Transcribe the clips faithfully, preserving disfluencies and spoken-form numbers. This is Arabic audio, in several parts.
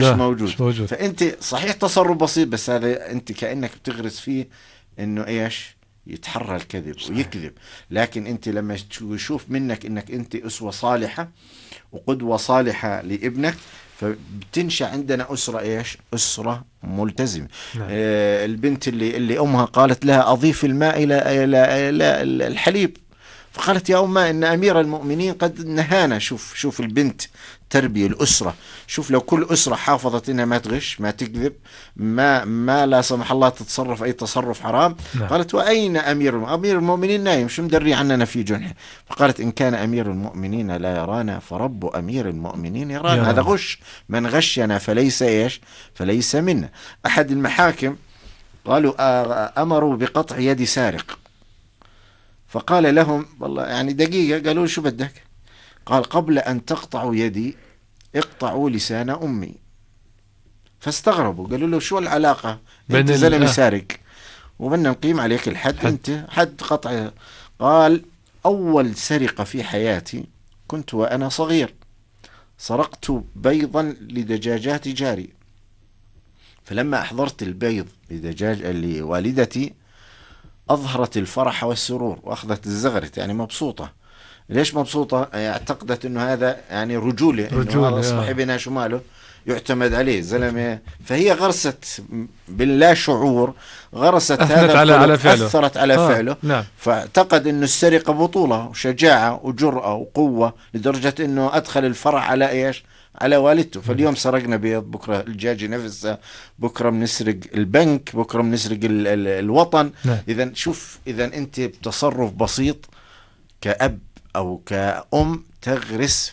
موجود. مش موجود. فأنت صحيح تصرف بسيط، بس هذا أنت كأنك بتغرس فيه إنه إيش يتحرى الكذب صحيح. ويكذب. لكن أنت لما تشوف منك إنك أنت أسوة صالحة وقدوة صالحة لابنك، فبتنشأ عندنا أسرة إيش أسرة ملتزمة. نعم. آه البنت اللي اللي أمها قالت لها أضيف الماء إلى إلى إلى الحليب، فقالت يا أمه إن أمير المؤمنين قد نهانا. شوف شوف البنت تربية الأسرة. شوف لو كل أسرة حافظت إنها ما تغش ما تكذب ما ما لا سمح الله تتصرف أي تصرف حرام. نعم. قالت وأين أمير أمير المؤمنين نايم شو مدري عننا في جنحه. فقالت إن كان أمير المؤمنين لا يرانا فرب أمير المؤمنين يرانا. يرانا. هذا غش. من غشنا فليس إيش فليس منا. أحد المحاكم قالوا أمروا بقطع يد سارق، فقال لهم والله يعني دقيقة، قالوا شو بدك؟ قال قبل أن تقطعوا يدي اقطعوا لسان أمي. فاستغربوا قالوا له شو العلاقة أنت زلمة سارق وبدنا نقيم عليك الحد حد. أنت حد قطع. قال أول سرقة في حياتي كنت وأنا صغير، سرقت بيضا لدجاجات جاري، فلما أحضرت البيض لدجاج لوالدتي أظهرت الفرح والسرور وأخذت الزغرت يعني مبسوطة. ليش مبسوطة؟ اعتقدت إنه هذا يعني رجولة، إنه أصبح ابنها شو ماله يعتمد عليه زلمة. فهي غرست باللا شعور غرست هذا على على فعله. أثرت على آه. فعله. نعم. فاعتقد إنه السرقة بطولة وشجاعة وجرأة وقوة لدرجة إنه أدخل الفرح على إيش على والدته. فاليوم سرقنا بيض، بكرة الدجاجة نفسها، بكرة بنسرق البنك، بكرة بنسرق ال ال الوطن. نعم. إذا شوف إذا أنت بتصرف بسيط كأب أو كأم تغرس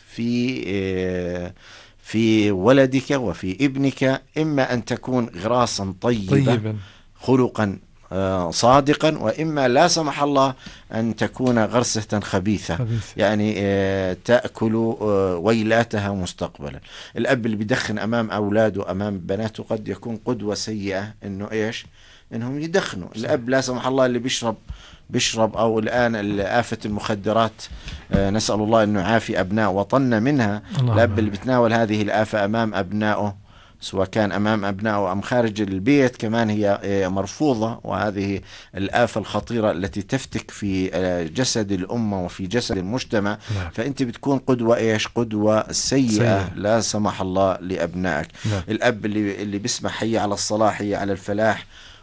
في في ولدك وفي ابنك، إما أن تكون غراسا طيبة طيبا خلقا صادقا، وإما لا سمح الله أن تكون غرسة خبيثة خبيث. يعني تأكل ويلاتها مستقبلا. الأب اللي بيدخن أمام أولاده أمام بناته قد يكون قدوة سيئة إنه إيش إنهم يدخنوا. الأب لا سمح الله اللي بيشرب بيشرب أو الآن آفة المخدرات آه نسأل الله أنه يعافي أبناء وطننا منها. الأب اللي بتناول هذه الآفة أمام أبنائه سواء كان أمام أبنائه أم خارج البيت كمان هي آه مرفوضة، وهذه الآفة الخطيرة التي تفتك في آه جسد الأمة وفي جسد المجتمع. نعم. فأنت بتكون قدوة إيش قدوة سيئة سيئة. لا سمح الله لأبنائك. نعم. الأب اللي, اللي بيسمح حي على الصلاة حي على الفلاح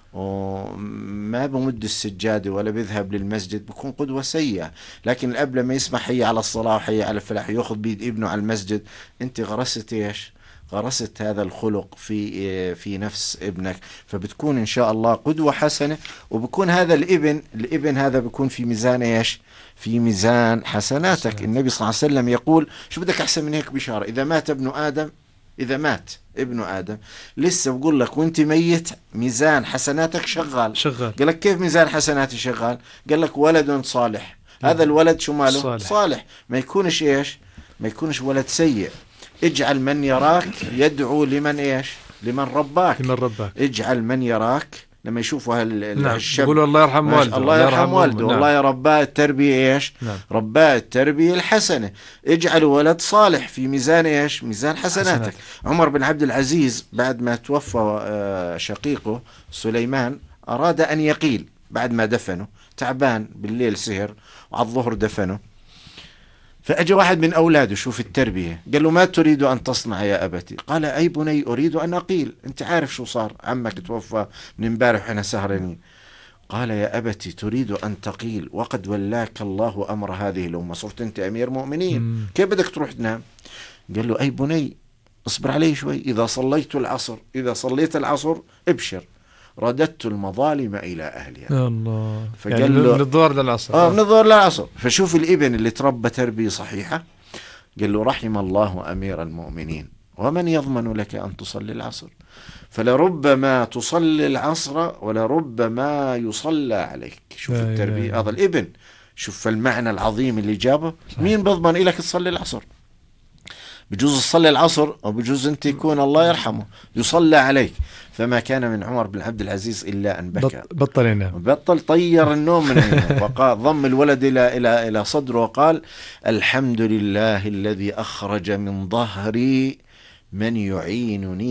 وما بمد السجادة ولا بيذهب للمسجد بكون قدوة سيئة. لكن الأب لما يسمح حي على الصلاة وحي على الفلاح يأخذ بيد ابنه على المسجد، أنت غرست إيش غرست هذا الخلق في في نفس ابنك، فبتكون إن شاء الله قدوة حسنة. وبكون هذا الابن الابن هذا بيكون في ميزان إيش في ميزان حسناتك. النبي صلى الله عليه وسلم يقول شو بدك أحسن من هيك بشارة؟ إذا مات ابن آدم إذا مات ابن آدم لسه بقول لك وانت ميت ميزان حسناتك شغال. شغال. قال لك كيف ميزان حسناتي شغال؟ قال لك ولد صالح. هذا الولد شو ماله؟ صالح. صالح. ما يكونش إيش ما يكونش ولد سيء. اجعل من يراك يدعو لمن إيش لمن رباك. لمن رباك. اجعل من يراك لما يشوفوا هال نعم. الشاب يقولوا الله يرحم والده الله يرحم والده والله يا رباه التربية إيش نعم. رباه التربية الحسنة. اجعلوا ولد صالح في ميزان إيش ميزان حسناتك. حسنات. عمر بن عبد العزيز بعد ما توفى شقيقه سليمان أراد أن يقيل بعد ما دفنه، تعبان بالليل سهر وعلى الظهر دفنه. فأجى واحد من أولاده شوف التربية قال له ما تريد أن تصنع يا أبتي؟ قال أي بني أريد أن أقيل. أنت عارف شو صار عمك توفى من امبارح وإحنا سهرانين. قال يا أبتي تريد أن تقيل وقد ولاك الله أمر هذه الأمة، صرت أنت أمير مؤمنين مم. كيف بدك تروح تنام؟ قال له أي بني اصبر علي شوي، إذا صليت العصر إذا صليت العصر ابشر رددت المظالم إلى أهلها. الله. فقال يعني له من الظهر للعصر. آه من الظهر للعصر. فشوف الابن اللي تربى تربية صحيحة قال له رحم الله أمير المؤمنين ومن يضمن لك أن تصلي العصر؟ فلربما تصلي العصر ولربما يصلى عليك. شوف التربية هذا الابن. شوف المعنى العظيم اللي جابه. صحيح. مين بضمن لك تصلي العصر؟ بجوز تصلي العصر أو بجوز أنت يكون الله يرحمه يصلى عليك. فما كان من عمر بن عبد العزيز إلا أن بكى. بطل ينام. بطل طير النوم من عينه. وقال ضم الولد إلى إلى إلى صدره وقال الحمد لله الذي أخرج من ظهري من يعينني